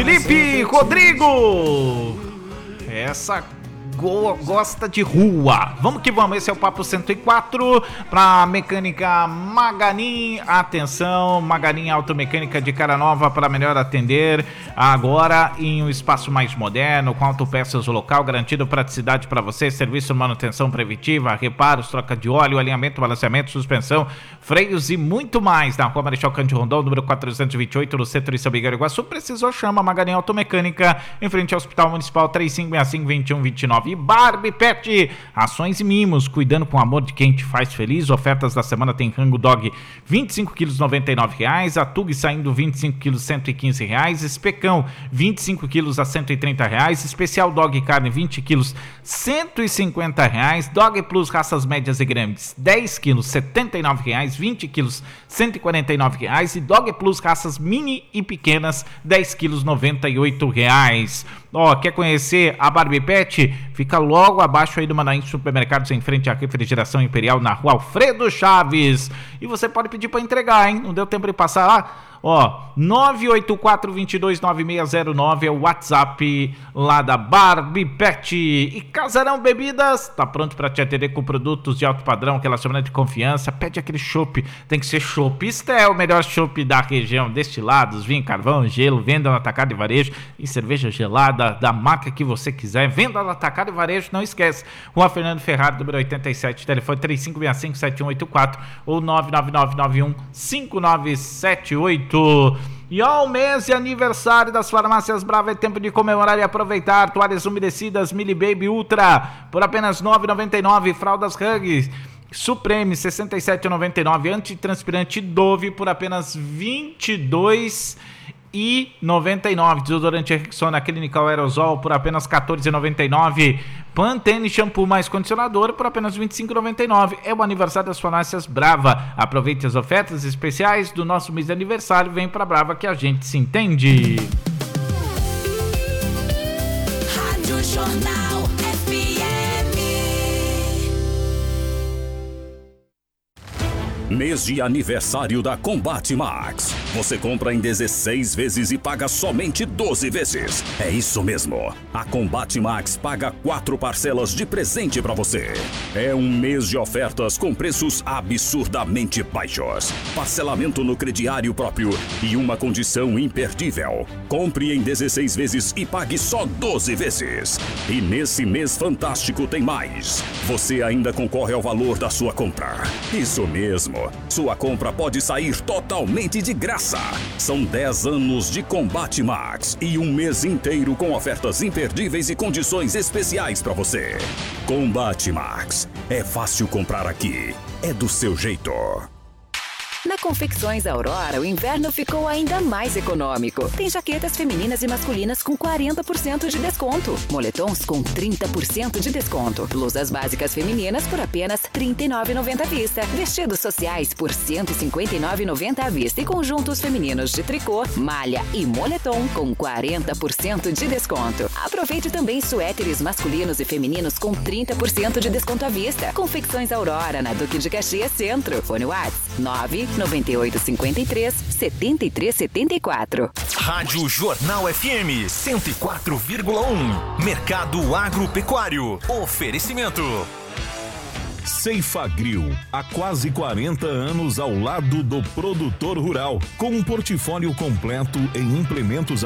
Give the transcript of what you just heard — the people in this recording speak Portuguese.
Felipe Rodrigo. Essa gosta de rua. Vamos que vamos, esse é o Papo 104 para mecânica Maganin. Atenção, Maganin Automecânica de cara nova para melhor atender agora em um espaço mais moderno, com autopeças local, garantido praticidade para você, serviço de manutenção preventiva, reparos, troca de óleo, alinhamento, balanceamento, suspensão, freios e muito mais. Na Rua Marechal Cândido Rondon, número 428, no centro de São Miguel do Iguaçu. Precisou, chama Maganin Automecânica, em frente ao Hospital Municipal, 3565-2129. E Barbie Pet, ações e mimos, cuidando com amor de quem te faz feliz. Ofertas da semana tem Rango Dog 25 quilos R$ 99,00, Atug saindo 25 quilos R$ 115,00, Especão 25 quilos a R$ 130,00, Especial Dog Carne 20 quilos R$ 150,00, Dog Plus raças médias e grandes 10 quilos R$ 79,00, 20 quilos R$ 149,00 e Dog Plus raças mini e pequenas 10 quilos R$ 98,00. Ó, quer conhecer a Barbie Pet? Fica logo abaixo aí do Manaim Supermercados, em frente à Refrigeração Imperial, na Rua Alfredo Chaves. E você pode pedir para entregar, hein? Não deu tempo de passar lá? Ó, 984-229609 é o WhatsApp lá da Barbie Pet. E Casarão Bebidas tá pronto para te atender com produtos de alto padrão, relacionamento de confiança. Pede aquele chopp, tem que ser chopp Estel, o melhor chopp da região, destilados, vinho, carvão, gelo, venda no atacado e varejo e cerveja gelada da marca que você quiser. Venda no atacado e varejo, não esquece. Rua Fernando Ferrari, número 87, telefone 3565-7184 ou 99991-5978. E ao mês de aniversário das farmácias Brava é tempo de comemorar e aproveitar. Toalhas umedecidas Mili Baby Ultra por apenas R$ 9,99. Fraldas Huggies Supreme R$ 67,99. Antitranspirante Dove por apenas R$ 22,99. Desodorante Rexona Clinical Aerosol por apenas R$ 14,99. Pantene Shampoo mais condicionador por apenas R$ 25,99. É o aniversário das farmácias Brava. Aproveite as ofertas especiais do nosso mês de aniversário. Vem pra Brava que a gente se entende. Rádio Jornal FM. Mês de aniversário da Combate Max. Você compra em 16 vezes e paga somente 12 vezes. É isso mesmo. A Combate Max paga 4 parcelas de presente para você. É um mês de ofertas com preços absurdamente baixos. Parcelamento no crediário próprio e uma condição imperdível. Compre em 16 vezes e pague só 12 vezes. E nesse mês fantástico tem mais. Você ainda concorre ao valor da sua compra. Isso mesmo. Sua compra pode sair totalmente de graça. São 10 anos de Combate Max e um mês inteiro com ofertas imperdíveis e condições especiais para você. Combate Max. É fácil comprar aqui. É do seu jeito. Na Confecções Aurora, o inverno ficou ainda mais econômico. Tem jaquetas femininas e masculinas com 40% de desconto. Moletons com 30% de desconto. Blusas básicas femininas por apenas R$ 39,90 à vista. Vestidos sociais por R$ 159,90 à vista. E conjuntos femininos de tricô, malha e moletom com 40% de desconto. Aproveite também suéteres masculinos e femininos com 30% de desconto à vista. Confecções Aurora, na Duque de Caxias Centro. Fone WhatsApp 99853-7374. Rádio Jornal FM 104,1. Mercado Agropecuário. Oferecimento. Ceifagril, há quase 40 anos ao lado do produtor rural, com um portfólio completo em implementos